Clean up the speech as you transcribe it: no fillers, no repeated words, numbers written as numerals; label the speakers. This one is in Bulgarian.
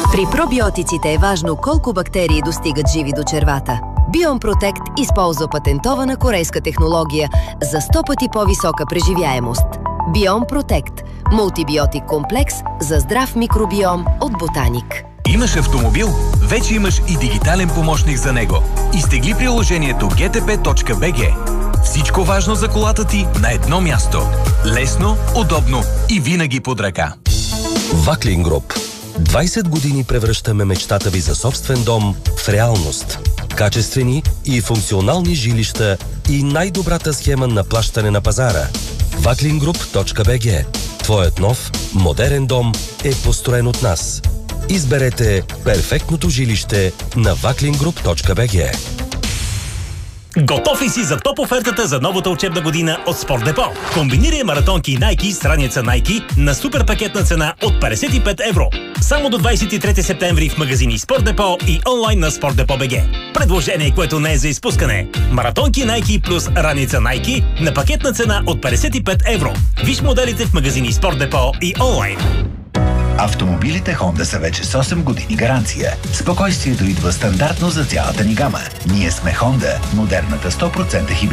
Speaker 1: При пробиотиците е важно колко бактерии достигат живи до червата. Biome Protect използва патентована корейска технология за 100 пъти по-висока преживяемост. Biome Protect – мултибиотик комплекс за здрав микробиом от Ботаник.
Speaker 2: Имаш автомобил? Вече имаш и дигитален помощник за него. Изтегли приложението gtp.bg. Всичко важно за колата ти на едно място. Лесно, удобно и винаги под ръка.
Speaker 3: Ваклин Груп. 20 години превръщаме мечтата ви за собствен дом в реалност. Качествени и функционални жилища и най-добрата схема на плащане на пазара. Vaklingroup.bg. Твоят нов, модерен дом е построен от нас. Изберете перфектното жилище на vaklingroup.bg.
Speaker 4: Готов ли си за топ офертата за новата учебна година от Спорт Депо? Комбинирай маратонки и Nike с раница Nike на супер пакетна цена от 55 евро. Само до 23 септември в магазини Спорт Депо и онлайн на sportdepo.bg. Предложение, което не е за изпускане. Маратонки Nike плюс раница Nike на пакетна цена от 55 евро. Виж моделите в магазини Спорт Депо и онлайн.
Speaker 5: Автомобилите Honda са вече с 8 години гаранция. Спокойствието идва стандартно за цялата ни гама. Ние сме Honda, модерната 100% хибридна